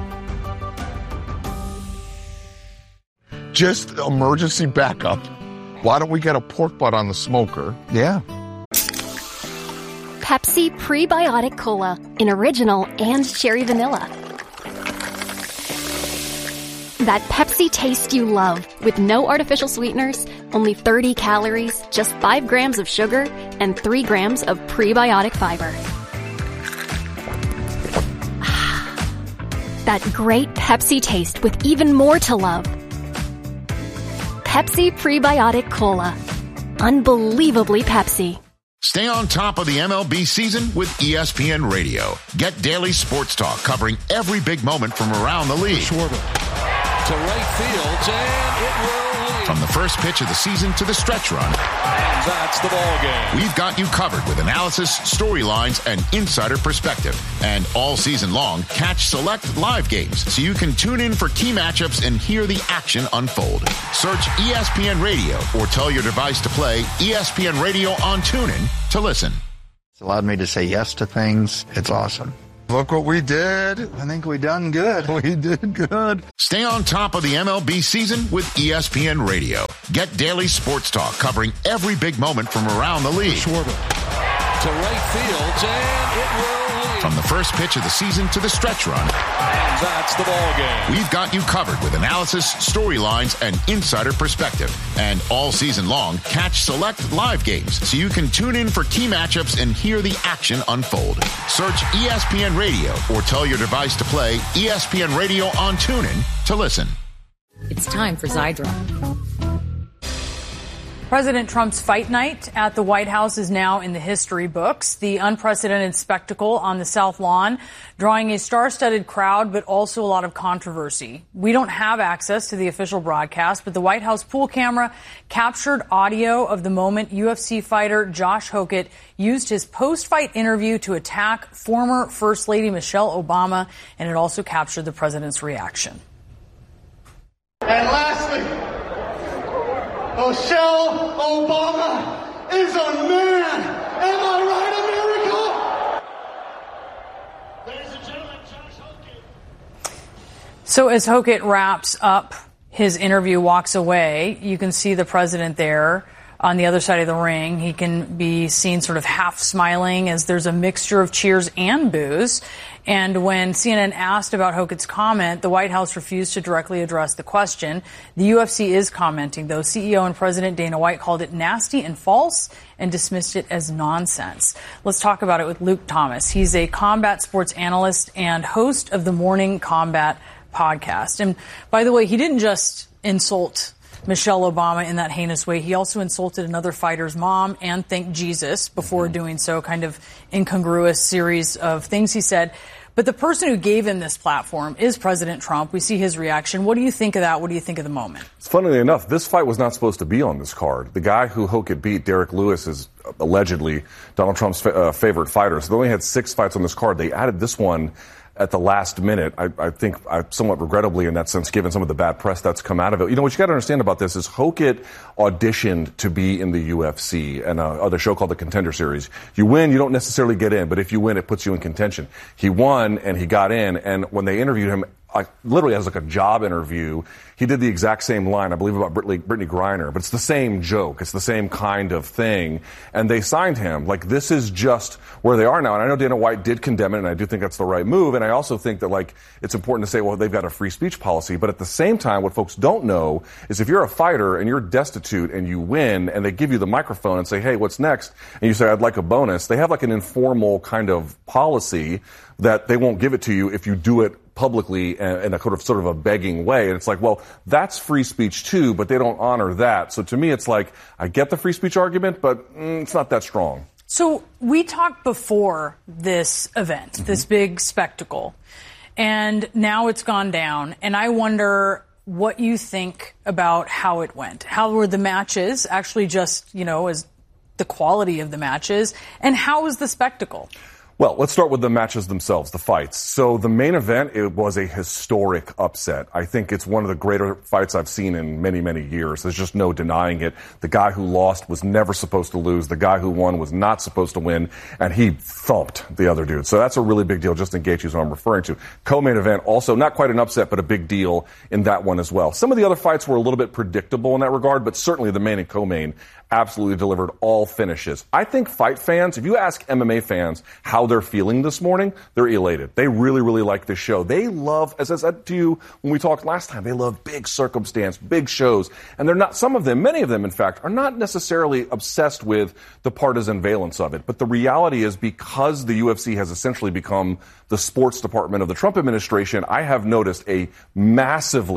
Just emergency backup. Why don't we get a pork butt on the smoker? Yeah. Pepsi Prebiotic Cola in original and cherry vanilla. That Pepsi taste you love with no artificial sweeteners, only thirty calories, just five grams of sugar, and three grams of prebiotic fiber. That great Pepsi taste with even more to love. Pepsi Prebiotic Cola. Unbelievably Pepsi. Stay on top of the M L B season with E S P N Radio. Get daily sports talk covering every big moment from around the league. Schwarber. to right field, and it will leave. From the first pitch of the season to the stretch run, And that's the ball game. we've got you covered with analysis, storylines, and insider perspective. And all season long, catch select live games so you can tune in for key matchups and hear the action unfold. Search E S P N Radio or tell your device to play E S P N Radio on TuneIn to listen. It's allowed me to say yes to things. It's awesome. Look what we did. I think we done good. We did good. Stay on top of the M L B season with E S P N Radio. Get daily sports talk covering every big moment from around the league. To right field, and it will leave. From the first pitch of the season to the stretch run, And that's the ball game. we've got you covered with analysis, storylines, and insider perspective. And all season long, catch select live games so you can tune in for key matchups and hear the action unfold. Search E S P N Radio or tell your device to play E S P N Radio on TuneIn to listen. It's time for Zydra. President Trump's fight night at the White House is now in the history books. The unprecedented spectacle on the South Lawn, drawing a star-studded crowd, but also a lot of controversy. We don't have access to the official broadcast, but the White House pool camera captured audio of the moment U F C fighter Josh Hokett used his post-fight interview to attack former First Lady Michelle Obama, and it also captured the president's reaction. And lastly, Michelle Obama is a man. Am I right, America? Ladies and gentlemen, Josh Hokett. So as Hokett wraps up his interview, walks away, you can see the president there on the other side of the ring. He can be seen sort of half smiling as there's a mixture of cheers and boos. And when C N N asked about Hokett's comment, the White House refused to directly address the question. The U F C is commenting, though. C E O and President Dana White called it nasty and false and dismissed it as nonsense. Let's talk about it with Luke Thomas. He's a combat sports analyst and host of the Morning Combat podcast. And by the way, he didn't just insult Michelle Obama in that heinous way. He also insulted another fighter's mom and thanked Jesus before doing so, kind of incongruous series of things he said. But the person who gave him this platform is President Trump. We see his reaction. What do you think of that? What do you think of the moment? Funnily enough, this fight was not supposed to be on this card. The guy who Hokett beat, Derek Lewis, is allegedly Donald Trump's fa- uh, favorite fighter. So they only had six fights on this card. They added this one at the last minute, I, I think I, somewhat regrettably in that sense, given some of the bad press that's come out of it. You know, what you got to understand about this is Hokett auditioned to be in the U F C and uh, other show called the Contender Series. You win, you don't necessarily get in, but if you win, it puts you in contention. He won and he got in, and when they interviewed him, like literally as like a job interview, he did the exact same line, I believe, about Brittany, Brittany Griner, but it's the same joke. It's the same kind of thing. And they signed him. Like, this is just where they are now. And I know Dana White did condemn it, and I do think that's the right move. And I also think that, like, it's important to say, well, they've got a free speech policy. But at the same time, what folks don't know is if you're a fighter and you're destitute and you win and they give you the microphone and say, hey, what's next? And you say, I'd like a bonus. They have like an informal kind of policy that they won't give it to you if you do it publicly in a sort of sort of a begging way. And it's like, well, that's free speech too, but they don't honor that. So to me, it's like, I get the free speech argument, but mm, it's not that strong. So we talked before this event, mm-hmm. this big spectacle, and now it's gone down. And I wonder what you think about how it went. How were the matches actually just, you know, as the quality of the matches, and how was the spectacle? Well, let's start with the matches themselves, the fights. So the main event, it was a historic upset. I think it's one of the greater fights I've seen in many, many years. There's just no denying it. The guy who lost was never supposed to lose. The guy who won was not supposed to win, and he thumped the other dude. So that's a really big deal. Justin Gaethje is what I'm referring to. Co-main event, also not quite an upset, but a big deal in that one as well. Some of the other fights were a little bit predictable in that regard, but certainly the main and co-main absolutely delivered all finishes. I think fight fans, if you ask M M A fans how they're feeling this morning, they're elated. They really, really like this show. They love, as I said to you when we talked last time, they love big circumstance, big shows. And they're not, some of them, many of them, in fact, are not necessarily obsessed with the partisan valence of it. But the reality is, because the U F C has essentially become the sports department of the Trump administration, I have noticed a massively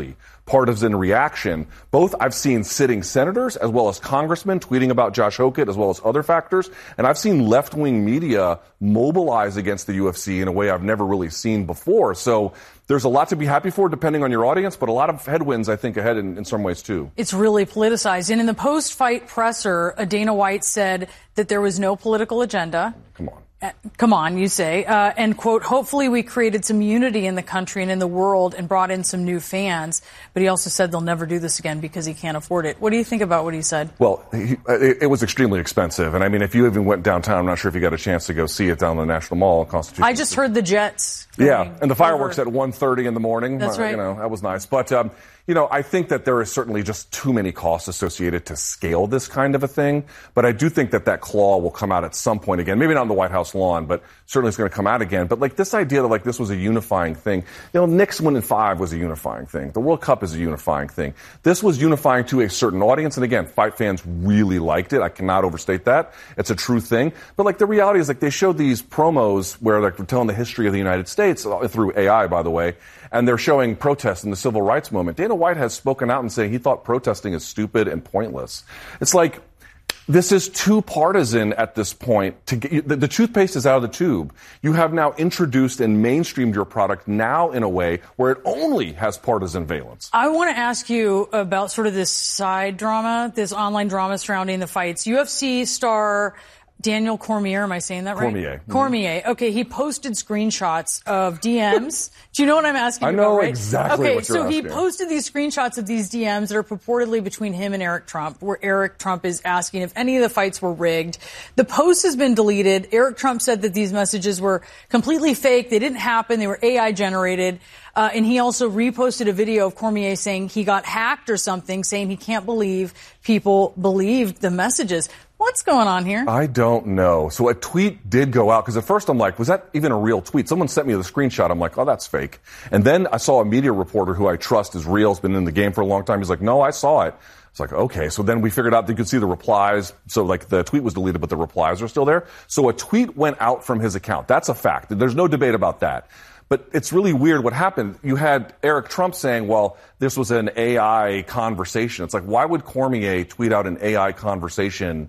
partisan reaction. Both I've seen sitting senators as well as congressmen tweeting about Josh Hokett as well as other factors. And I've seen left-wing media mobilize against the U F C in a way I've never really seen before. So there's a lot to be happy for depending on your audience, but a lot of headwinds, I think, ahead in, in some ways, too. It's really politicized. And in the post-fight presser, Dana White said that there was no political agenda. Come on. Uh, come on, you say. Uh, and, quote, hopefully we created some unity in the country and in the world and brought in some new fans. But he also said they'll never do this again because he can't afford it. What do you think about what he said? Well, he, it, it was extremely expensive. And, I mean, if you even went downtown, I'm not sure if you got a chance to go see it down the National Mall in Constitution. I just heard the jets. Yeah, and the fireworks over. At one thirty in the morning. That's right. You know, that was nice. But, um, you know, I think that there is certainly just too many costs associated to scale this kind of a thing. But I do think that that claw will come out at some point again. Maybe not on the White House lawn, but certainly it's going to come out again. But, like, this idea that, like, this was a unifying thing. You know, Knicks winning five was a unifying thing. The World Cup is a unifying thing. This was unifying to a certain audience. And, again, fight fans really liked it. I cannot overstate that. It's a true thing. But, like, the reality is, like, they showed these promos where, like, they're telling the history of the United States through A I, by the way, and they're showing protests in the civil rights movement. Dana White has spoken out and saying he thought protesting is stupid and pointless. It's like, this is too partisan at this point. To get, the, the toothpaste is out of the tube. You have now introduced and mainstreamed your product now in a way where it only has partisan valence. I want to ask you about sort of this side drama, this online drama surrounding the fights. U F C star Daniel Cormier, am I saying that right? Cormier. Mm-hmm. Cormier. Okay, he posted screenshots of D Ms. Do you know what I'm asking I about, know right? exactly okay, what you're so asking. he posted these screenshots of these D Ms that are purportedly between him and Eric Trump, where Eric Trump is asking if any of the fights were rigged. The post has been deleted. Eric Trump said that these messages were completely fake. They didn't happen. They were A I generated. Uh, and he also reposted a video of Cormier saying he got hacked or something, saying he can't believe people believed the messages. What's going on here? I don't know. So a tweet did go out, because at first I'm like, was that even a real tweet? Someone sent me the screenshot. I'm like, oh, that's fake. And then I saw a media reporter who I trust is real, has been in the game for a long time. He's like, no, I saw it. It's like, okay. So then we figured out that you could see the replies. So, like, the tweet was deleted, but the replies are still there. So a tweet went out from his account. That's a fact. There's no debate about that. But it's really weird what happened. You had Eric Trump saying, well, this was an A I conversation. It's like, why would Cormier tweet out an A I conversation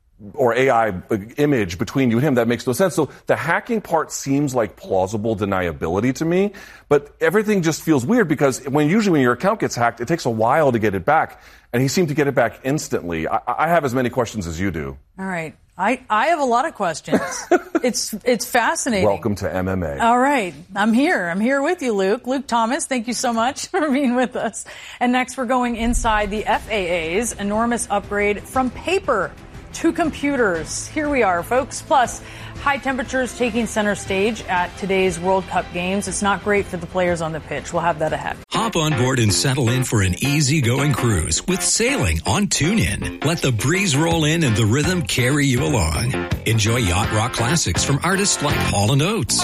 or A I image between you and him? That makes no sense. So the hacking part seems like plausible deniability to me, but everything just feels weird, because when usually when your account gets hacked, it takes a while to get it back, and he seemed to get it back instantly. I, I have as many questions as you do. All right. I, I have a lot of questions. it's it's fascinating. Welcome to M M A. All right. I'm here. I'm here with you, Luke. Luke Thomas, thank you so much for being with us. And next we're going inside the F A A's enormous upgrade from paper to computers. Here we are, folks. Plus, high temperatures taking center stage at today's World Cup games. It's not great for the players on the pitch. We'll have that ahead. Hop on board and settle in for an easygoing cruise with sailing on TuneIn. Let the breeze roll in and the rhythm carry you along. Enjoy yacht rock classics from artists like Hall and Oates,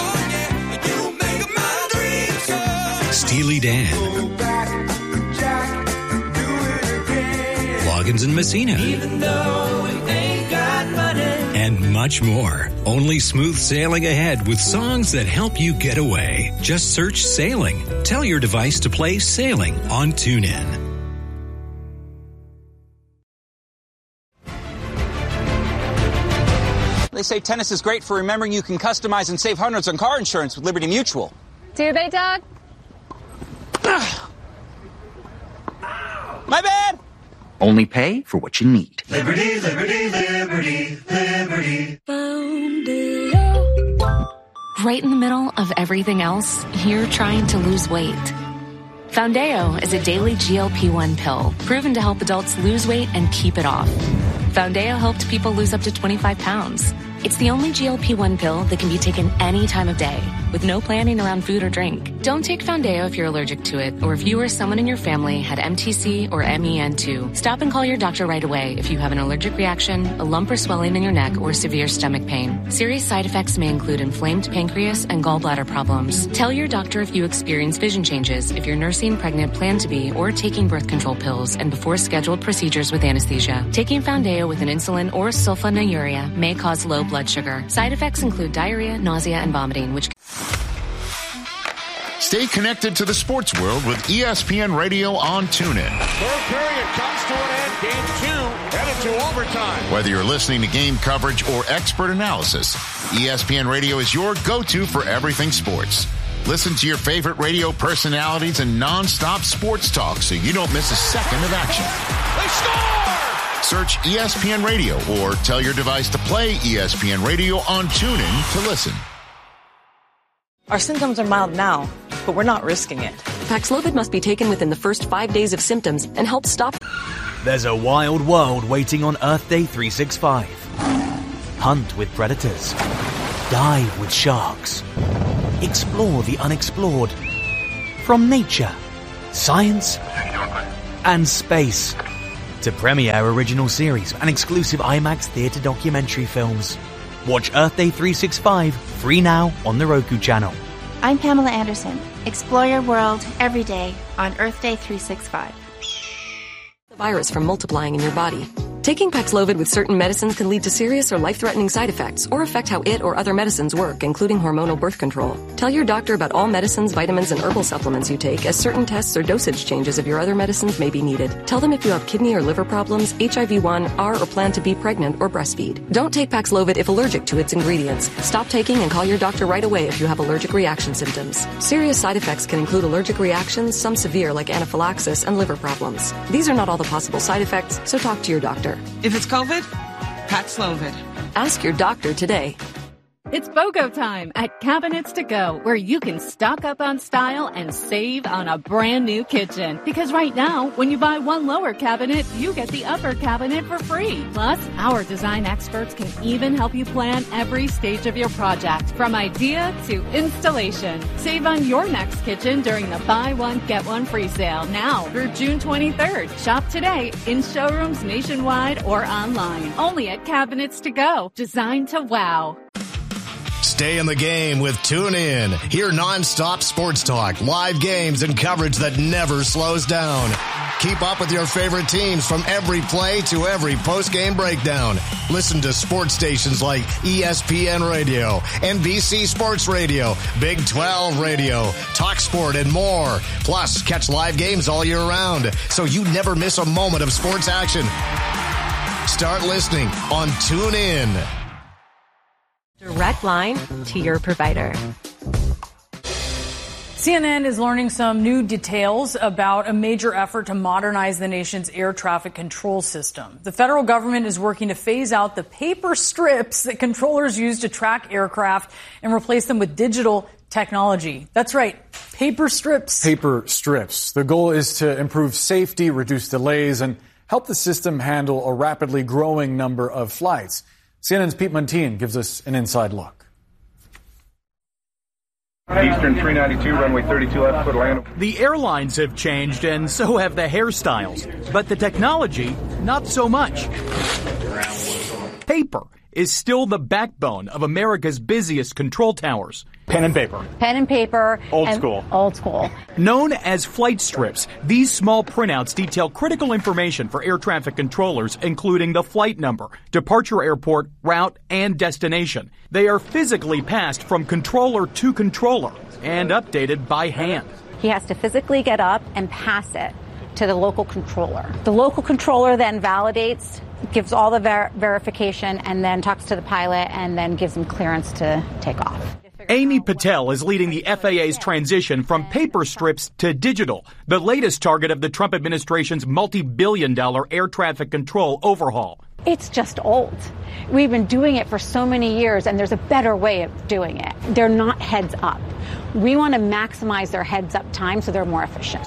Steely Dan, Loggins and Messina, even though we ain't got money, and much more. Only smooth sailing ahead with songs that help you get away. Just search Sailing. Tell your device to play Sailing on TuneIn. They say tennis is great for remembering you can customize and save hundreds on car insurance with Liberty Mutual. Do they, Doug? My bad! Only pay for what you need. Liberty, liberty, liberty, liberty. Right in the middle of everything else, you're trying to lose weight. Foundeo is a daily G L P one pill proven to help adults lose weight and keep it off. Foundeo helped people lose up to twenty-five pounds. It's the only G L P one pill that can be taken any time of day with no planning around food or drink. Don't take Foundeo if you're allergic to it or if you or someone in your family had M T C or M E N two. Stop and call your doctor right away if you have an allergic reaction, a lump or swelling in your neck, or severe stomach pain. Serious side effects may include inflamed pancreas and gallbladder problems. Tell your doctor if you experience vision changes, if you're nursing, pregnant, plan to be, or taking birth control pills, and before scheduled procedures with anesthesia. Taking Foundeo with an insulin or sulfonylurea may cause low blood sugar. Side effects include diarrhea, nausea, and vomiting, which Stay connected to the sports world with E S P N Radio on TuneIn. Third period comes to an end. Game two headed to overtime. Whether you're listening to game coverage or expert analysis, E S P N Radio is your go-to for everything sports. Listen to your favorite radio personalities and non-stop sports talk so you don't miss a second of action. They score! Search E S P N Radio or tell your device to play E S P N Radio on TuneIn to listen. Our symptoms are mild now, but we're not risking it. Paxlovid must be taken within the first five days of symptoms and help stop. There's a wild world waiting on Earth Day three sixty-five. Hunt with predators. Dive with sharks. Explore the unexplored. From nature, science, and space. To premiere original series and exclusive IMAX theatre documentary films. Watch Earth Day three sixty-five free now on the Roku channel. I'm Pamela Anderson. Explore your world every day on Earth Day three sixty-five. The virus from multiplying in your body. Taking Paxlovid with certain medicines can lead to serious or life-threatening side effects or affect how it or other medicines work, including hormonal birth control. Tell your doctor about all medicines, vitamins, and herbal supplements you take, as certain tests or dosage changes of your other medicines may be needed. Tell them if you have kidney or liver problems, H I V one, are or plan to be pregnant or breastfeed. Don't take Paxlovid if allergic to its ingredients. Stop taking and call your doctor right away if you have allergic reaction symptoms. Serious side effects can include allergic reactions, some severe like anaphylaxis, and liver problems. These are not all the possible side effects, so talk to your doctor. If it's COVID, Paxlovid. Ask your doctor today. It's BOGO time at Cabinets to Go, where you can stock up on style and save on a brand new kitchen. Because right now, when you buy one lower cabinet, you get the upper cabinet for free. Plus, our design experts can even help you plan every stage of your project, from idea to installation. Save on your next kitchen during the buy one, get one free sale now through June twenty-third. Shop today in showrooms nationwide or online. Only at Cabinets to Go. Designed to wow. Stay in the game with TuneIn. Hear nonstop sports talk, live games, and coverage that never slows down. Keep up with your favorite teams from every play to every post-game breakdown. Listen to sports stations like E S P N Radio, N B C Sports Radio, Big twelve Radio, TalkSport, and more. Plus, catch live games all year round, so you never miss a moment of sports action. Start listening on TuneIn. Direct line to your provider. C N N is learning some new details about a major effort to modernize the nation's air traffic control system. The federal government is working to phase out the paper strips that controllers use to track aircraft and replace them with digital technology. That's right, paper strips. Paper strips. The goal is to improve safety, reduce delays, and help the system handle a rapidly growing number of flights. C N N's Pete Muntean gives us an inside look. Eastern three ninety-two, runway thirty-two left, clear to land. The airlines have changed, and so have the hairstyles. But the technology, not so much. Paper is still the backbone of America's busiest control towers. Pen and paper. Pen and paper. Old and school. Old school. Known as flight strips, these small printouts detail critical information for air traffic controllers, including the flight number, departure airport, route, and destination. They are physically passed from controller to controller and updated by hand. He has to physically get up and pass it to the local controller. The local controller then validates, gives all the ver- verification, and then talks to the pilot and then gives him clearance to take off. Amy Patel is leading the F A A's transition from paper strips to digital, the latest target of the Trump administration's multi-billion dollar air traffic control overhaul. It's just old. We've been doing it for so many years, and there's a better way of doing it. They're not heads up. We want to maximize their heads up time so they're more efficient.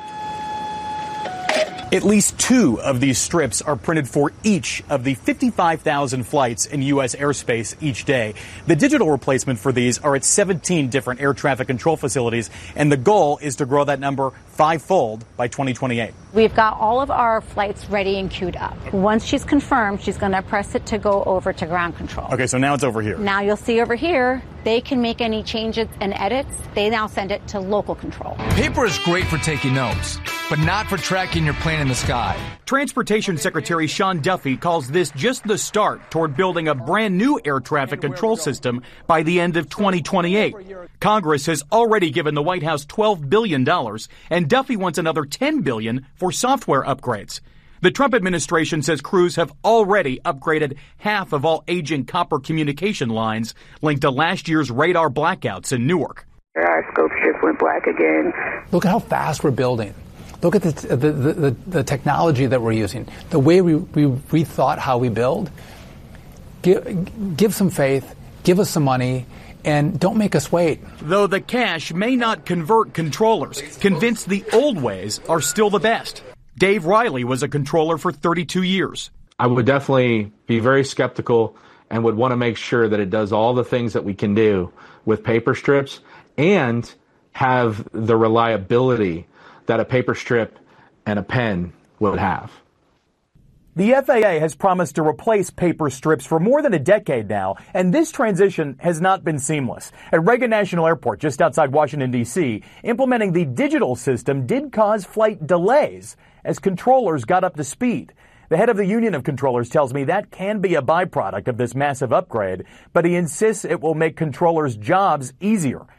At least two of these strips are printed for each of the fifty-five thousand flights in U S airspace each day. The digital replacement for these are at seventeen different air traffic control facilities, and the goal is to grow that number fivefold by twenty twenty-eight. We've got all of our flights ready and queued up. Once she's confirmed, she's going to press it to go over to ground control. Okay, so now it's over here. Now you'll see over here, they can make any changes and edits. They now send it to local control. Paper is great for taking notes, but not for tracking your plane in the sky. Transportation Secretary Sean Duffy calls this just the start toward building a brand new air traffic control system by the end of twenty twenty-eight. Congress has already given the White House twelve billion dollars, and Duffy wants another ten billion dollars for software upgrades. The Trump administration says crews have already upgraded half of all aging copper communication lines linked to last year's radar blackouts in Newark. Our scope shift went black again. Look at how fast we're building. Look at the, the, the, the technology that we're using, the way we, we rethought how we build. Give, give some faith, give us some money, and don't make us wait. Though the cash may not convert controllers, convinced the old ways are still the best. Dave Riley was a controller for thirty-two years. I would definitely be very skeptical and would want to make sure that it does all the things that we can do with paper strips and have the reliability that a paper strip and a pen would have. The F A A has promised to replace paper strips for more than a decade now, and this transition has not been seamless. At Reagan National Airport, just outside Washington, D C, implementing the digital system did cause flight delays as controllers got up to speed. The head of the Union of Controllers tells me that can be a byproduct of this massive upgrade, but he insists it will make controllers' jobs easier.